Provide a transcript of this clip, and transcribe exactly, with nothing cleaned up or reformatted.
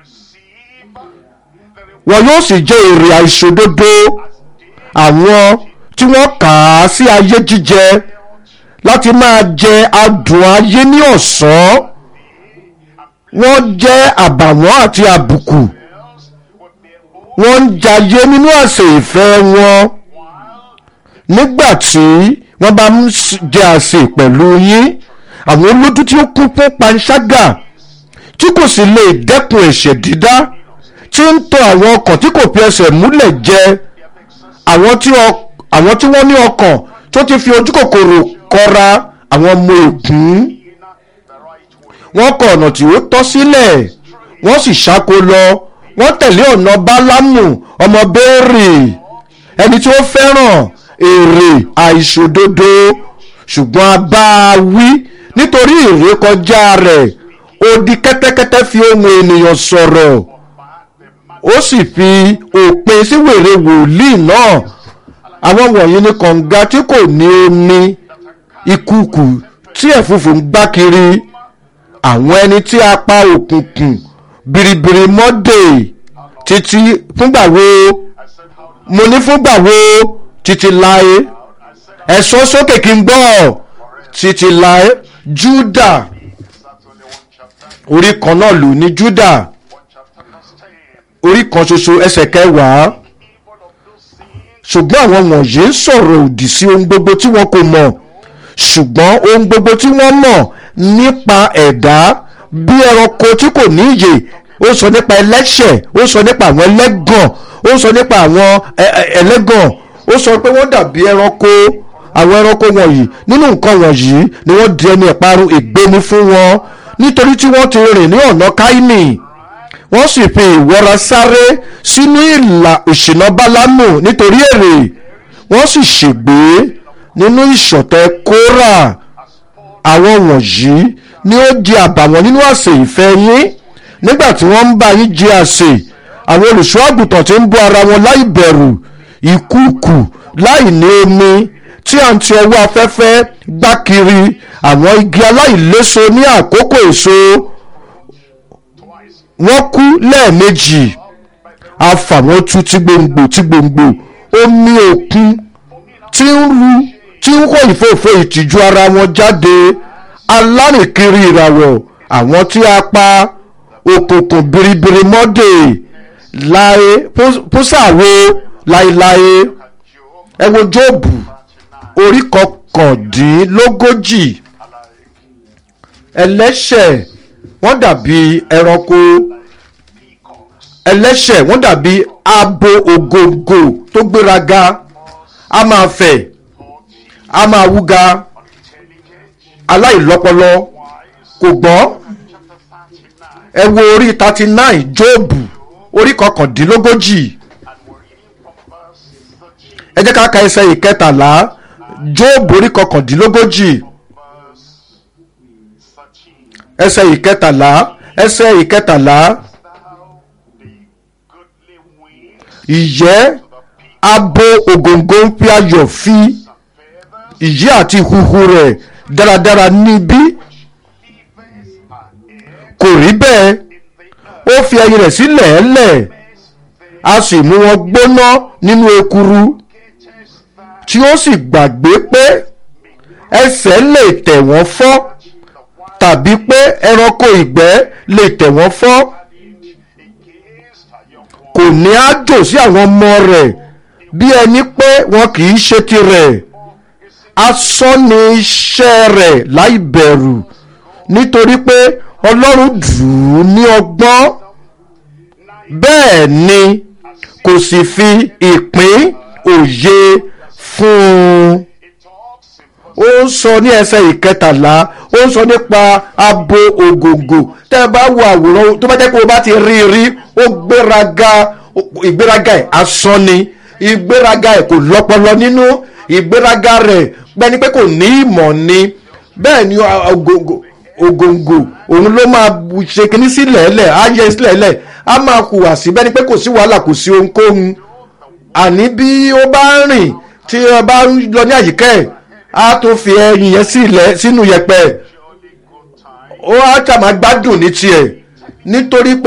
wọn yóò sì jẹ èrè àìṣòdodo àwọn tí wọ́n kà á sí ayé jíjẹ láti máa jẹ adùn ayé ní ọ̀sán. Wọ́n jẹ́ àbàwọ́n àti àbùkù, wọ́n ń jayé nínú àsè ìfẹ́ wọn. Nígbà tí wọ́n bá ń jẹ àsè pẹ̀lú yín, àwọn olójú tí ó kún fún panṣágà tí kò sì lè dẹ́kun ẹ̀ṣẹ̀ dídá, tí ń tọ àwọn ọkàn tí kò fi ẹsẹ̀ múlẹ̀ jẹ, àwọn tí wọ́n ní ọkàn tó ti fi ojú kòkòrò kọra àwọn ọmọ ègún. Wọ́n kọ ọ̀nà tí ó tọ́ sílẹ̀, wọ́n sì ṣáko lọ, wọ́n tẹ̀lé ọ̀nà Bálámù ọmọ Béèrì, ẹni tí ó fẹ́ràn èrè àìṣòdodo. Ṣùgbọ́n a bá a wí nítorí ìrékọjá rẹ̀, ó di kẹ́tẹ́kẹ́tẹ́ fi ohùn ènìyàn sọ̀rọ̀, ó sì fi òpin sí wèrè wòlíì náà. Àwọn wọ̀nyí ni kànga tí kò ní omi, ìkùùkù tí ẹ̀fúùfù ń gbá kiri, àwọn ẹni tí a pa òkùnkùn biribiri mọ́dè títí fúngbà wo? Mo ní fúngbà wo? Títí láé. Ẹ sọ sókè kí n gbọ́. Títí láé. Júdà, orí kan náà lò ní Júdà, orí kan ṣoṣo ẹsẹ̀ kẹwàá. Ṣùgbọ́n àwọn wọ̀nyí ń sọ̀rọ̀ òdì sí ohun gbogbo tí wọn kò mọ̀, ṣùgbọ́n ohun gbogbo tí wọ́n mọ̀ nípa ẹ̀dá bí ẹranko tí kò ní ìyè. Ó sọ nípa ẹlẹ́ṣẹ̀, ó sọ nípa àwọn ẹlẹ́gàn, ó sọ nípa àwọn ẹlẹ́gàn, ó sọ pé wọ́n dàbí ẹranko. Àwọn ẹranko wọ̀nyí, nínú nǹkan wọ̀nyí ni wọ́n di ẹni ìparun, ìgbéni fún wọn, nítorí tí wọ́n ti rìn ní ọ̀nà Káínì, wọ́n sì fi ìwọra sáré sínú ìlà ìṣìnà Bálámù nítorí èrè, wọ́n sì ṣègbé nínú ìṣọ̀tẹ̀ Kórà. Àwọn wọ̀nyí ni ó di àbàwọ́n nínú àsè ìfẹ́ yín nígbà tí wọ́n ń bá yín jẹ àsè. Àwọn olùṣọ́ àgùntàn tí ń bọ́ ara wọn láì bẹ̀rù, ìkùùkù láì ní omi tí à ń ti ọwọ́ afẹ́fẹ́ gbá kiri, àwọn igi aláìléso ní àkókò èso. Wọ́n kú lẹ́ẹ̀mejì, a fà wọ́n tú tí gbòǹgbò tí gbòǹgbò, omi òkun tí ń ru tí ń kó ìfòfò ìtìjú ara wọn jáde. Alárìnkiri ìràwọ̀, àwọn tí a pa òkùnkùn biribiri mọ́dè láé pósàwó láéláé. Ẹ wo Jóòbù orí kọkàndínlógójì. Ẹlẹ́ṣẹ̀ wọ́n dàbí ẹranko, ẹlẹ́ṣẹ̀ wọ́n dàbí abo ògòǹgò tó gbéraga, a máa fẹ̀, a máa wúga, aláìlọ́pọlọ, kò gbọ́n. Ẹ wo orí thirty nine Jóòbù orí kọkàndínlógójì. Ẹ jẹ́ ká ka ẹsẹ̀ ìkẹtàlá Jóòbù orí kọkàndínlógójì, ẹsẹ̀ ìkẹtàlá, ẹsẹ̀ ìkẹtàlá. Ìyẹ́ abo ògòǹgò ń fi ayọ̀ fi ìyẹ́ àti ìhuhu rẹ̀ dáradára níbí. Kò rí bẹ́ẹ̀, ó fi ẹyin rẹ̀ sílẹ̀ ẹlẹ̀, a sì mú wọn gbóná nínú ekuru, tí ó sì gbàgbé pé ẹsẹ̀ lè tẹ̀ wọ́n fọ́, tàbí pé ẹranko ìgbẹ́ lè tẹ̀ wọ́n fọ́. Kò ní àjò sí àwọn ọmọ rẹ̀ bí ẹni pé wọn kì í ṣe tirẹ̀. Asán ni iṣẹ́ rẹ̀ láì bẹ̀rù, nítorí pé Ọlọ́run dùn ún ní ọgbọ́n, bẹ́ẹ̀ ni kò sì fi ìpín òye fún un. Ó ń sọ ní ẹsẹ̀ ìkẹtàlá, ó ń sọ nípa abo ògòǹgò. Tẹ́ ẹ bá wo àwòrán, tó bá jẹ́ pé o bá ti rí rí, ó gbéraga, ìgbéraga ẹ̀ asán ni, ìgbéraga ẹ̀ kò lọ́pọlọ nínú, ìgbéraga rẹ̀ gbẹ́ni pé kò ní ìmọ̀ ni. Bẹ́ẹ̀ ni ògòǹgò ògòǹgò òun ló máa ṣe kíní sílẹ̀ ẹlẹ̀, á yẹ sílẹ̀ ẹlẹ̀, á máa hùwà sí bẹ́ni pé kò sí wàhálà, kò sí ohunkóhun. Àní bí ó bá ń rìn, tí ó bá ń lọ ní àyíká ẹ̀, á tó fi ẹyin yẹn sílẹ̀ sínú yẹ̀pẹ̀, ó á ṣàmà gbádùn ní tiẹ̀, nítorí pé